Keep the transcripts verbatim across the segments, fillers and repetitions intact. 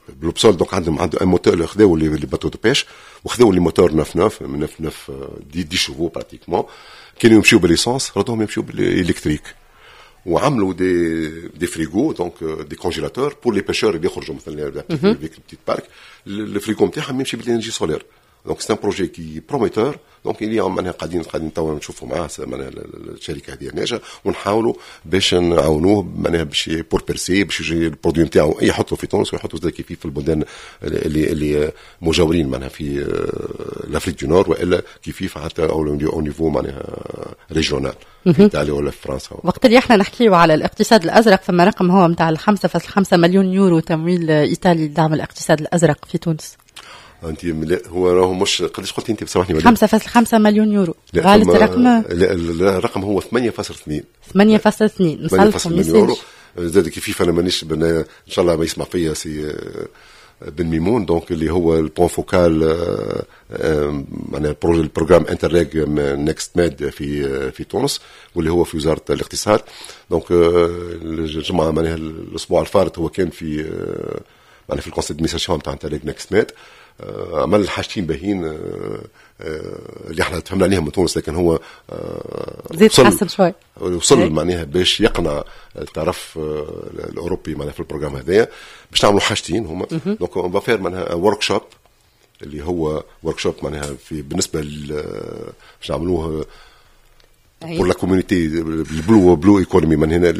بلوبسول. دونك عندهم عنده ان موتور خذاو لي باتو دو بيش وخذاو لي موتور نوف نوف من نوف نوف دي دي شوفو براتيكمون كانوا يمشيو بالليسانس ردوهم يمشيو بالالكتريك وعملوا دي دي فريغو دونك دي كونجيلاتور بور لي بيشور اللي يخرجوا مثلا بيك بتيت بارك الفريغو نتاعهم يمشي بالانرجي سولير. دونك سي ان بروجي كي بروميتور. دونك اللي معناها قاعدين قاعدين توا نشوفوا معاه معناها الشركه هذه ناجحه ونحاولوا باش نعاونوه معناها باش بور بيرسي باش يجي البرودوي نتاعو يحطوا في تونس ويحطوا زي كيف في البلدان اللي اللي مجاورين معناها في لافريك دو نور والا كيف حتى او نيفو معناها ريجيونال في ايطاليا ولا في فرنسا. وقت اللي احنا نحكيو على الاقتصاد الازرق فما رقم هو نتاع خمسة فاصلة خمسة مليون يورو تمويل ايطالي لدعم الاقتصاد الازرق في تونس. انت هو راهو مش قداش قلتي انت بصراحه خمسة فاصلة خمسة مليون يورو غالط الرقم. لا الرقم هو ثمانية فاصلة اثنين ثمانية فاصلة اثنين نصلحوا ميساج زاد كيف انا مانيش ان شاء الله ما يسمع فيا سي بن ميمون. دونك اللي هو البون فوكال معناها البروجي البروغرام انترريج نيكست ميد في في تونس واللي هو في وزاره الاقتصاد. دونك الجمعه معناها الاسبوع الفارط هو كان في معناها في الكونسيل دادمينستراسيون تاع انترريج نيكست ميد عمل حاجتين باهين اللي احنا تفهمنا عليهم من تونس لكن هو زيد تحسن شوي وصل معناها باش يقنع الطرف الاوروبي معناها في البروجرام هذايا باش نعملوا حاجتين هما. دونك اون فافير معناها ورك شوب اللي هو ورك شوب معناها في بالنسبه باش نعملوه بور لا كوميونيتي البلو بلو ايكونومي من هنا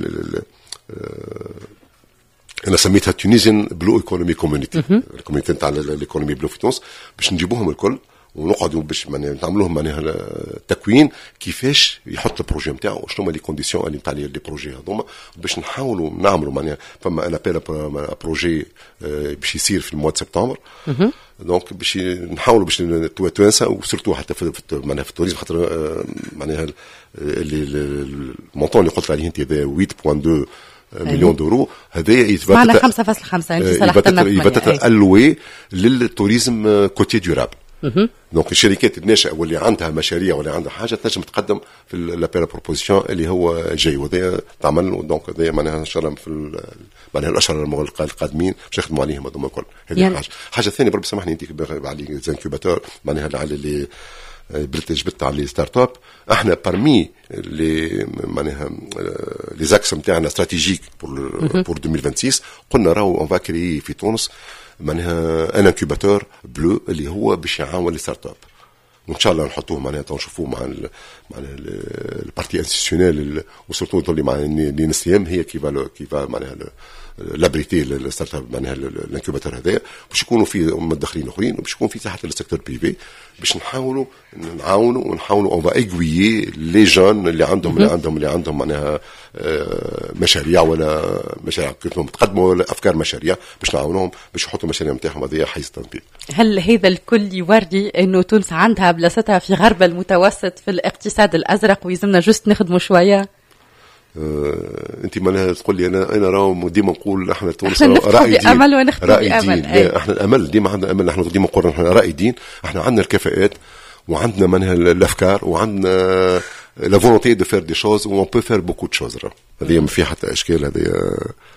انا سميتها تونيزيان بلو ايكونومي كوميونيتي الكوميونيتي نتاع الايكونومي بلو في تونس باش نجيبوهم الكل ونقعدوا باش نعملوا لهم معناها تكوين كيفاش يحط البروجي نتاعو شنو هما لي كونديسيون اللي نتاع لي بروجي هذوما باش نحاولوا نعملوا معناها فما انا بيلا بروجي باش يصير في المواد سبتمبر. دونك باش نحاولوا باش توانسه وسورتو حتى في معناها في التوريزم خاطر معناها اللي المونطون اللي قلت عليه انت هذا ثمانية فاصلة اثنين مليون دورو هذايا يتبات معنا خمسة فاصلة خمسة انت صلاحتنا يبات الوي للتوريزم كوتي دورابل. دونك الشركات الناشئه واللي عندها مشاريع واللي عندها حاجه تنجم تقدم في لابيل بروبوزيسيون اللي هو جاي وهذا تعمل. دونك هذايا معناها ان شاء الله في معناها الاشهر القادمين باش يخدموا عليهم هذوما الكل. هذه يعني حاجه حاجه ثانيه بربي سامحني انت على زانكوباتور معناها على اللي بلت جبت على لي ستارت اب احنا بارمي لي معناها لي زاكس نتاعنا استراتيجيك بور بور ألفين وستة وعشرين قلنا راهو اون فا كريي في تونس معناها ان انكوباتور بلو اللي هو باش يعاون لي ستارت اب وان شاء الله نحطوه معناها نشوفوه مع مع البارتي انستيتيونيل وسورتو اللي مع النسيم هي كيفا كيفا معناها لابريتي الستارت اب معناها الانكوباتور هذايا باش يكونوا فيه مدخرين اخرين وباش يكون فيه تحت السيكتور بريفي باش نحاولوا نعاونوا ونحاولوا اون فا ايغويي لي جون اللي عندهم اللي عندهم اللي عندهم معناها مشاريع ولا مشاريع كيف تقدموا ولا افكار مشاريع باش نعاونوهم باش يحطوا المشاريع نتاعهم هذه حيز التنفيذ. هل هذا الكل يوري انه تونس عندها بلاصتها في غرب المتوسط في الاقتصاد الازرق ويلزمنا جست نخدموا شويه؟ أه انت مالها تقول لي انا انا راه ديما نقول احنا تونس رائدين امل ونخدم بامل. لا احنا الامل ديما عندنا امل. احنا ديما نقول احنا رائدين احنا عندنا الكفاءات وعندنا منها الافكار وعندنا لا فولونتي دو فير دي شوز و اون بو فير بوكو دو شوز. هذه ما فيها حتى اشكال هذه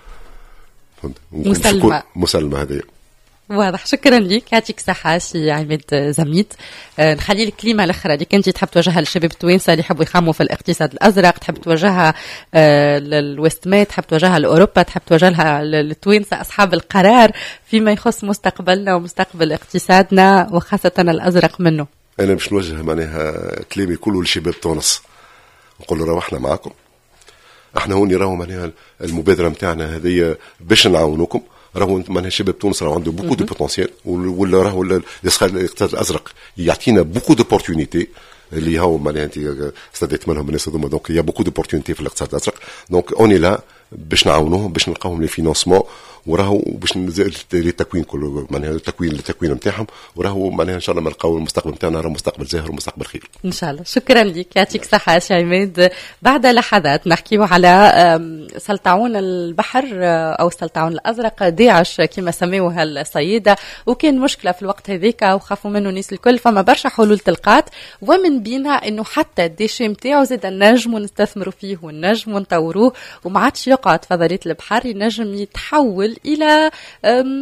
مسلمه مسلمه هذه واضح. شكرا لك يعطيك الصحة سي عماد زميت. أه نخلي لك الكلمة الأخرى اللي كنتي تحب توجهها للشباب التوانسة اللي يحبوا يخموا في الاقتصاد الأزرق تحب توجهها أه للويستمات تحب توجهها لأوروبا تحب توجهها للتوانسة أصحاب القرار فيما يخص مستقبلنا ومستقبل اقتصادنا وخاصة الأزرق منه. أنا مش نوجه معناها كلامي كله لشباب تونس نقول له راهو احنا معاكم احنا هوني راهو معناها المبادرة متاعنا هذه باش نعاونوكم. راهو معناها شباب تونس راهو عنده بوكو دو بوتنسيال ولا راهو الاقتصاد الازرق يعطينا بوكو دو بورتونيتي اللي هو معناها انت استدعيت منهم الناس هذوما. دونك يا بوكو دو بورتونيتي في الاقتصاد الازرق. دونك اوني لا باش نعاونوهم باش نلقاوهم لي فينانسمون وراهو باش نزيد التكوين كله معناها التكوين التكوين نتاعهم وراهو معناها ان شاء الله نلقاو المستقبل نتاعنا راه مستقبل زاهر ومستقبل خير ان شاء الله. شكرا لك يعطيك الصحه سي عماد. بعد لحظات نحكيو على سلطعون البحر او السلطعون الازرق داعش كما سموها الصياده وكان مشكله في الوقت هذيك وخافوا منه الناس الكل. فما برشا حلول تلقات ومن بينها انه حتى الديشي نتاعو زاد نجموا نستثمروا فيه ونجموا نطوروه وما عادش يقعد في ضرية البحر ينجم يتحول إلى